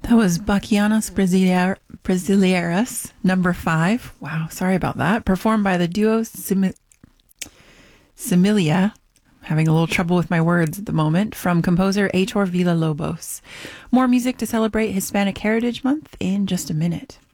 That was Bachianos Brasileiras, number 5. Wow, sorry about that. Performed by the duo Similia. Having a little trouble with my words at the moment. From composer Heitor Villa-Lobos. More music to celebrate Hispanic Heritage Month in just a minute.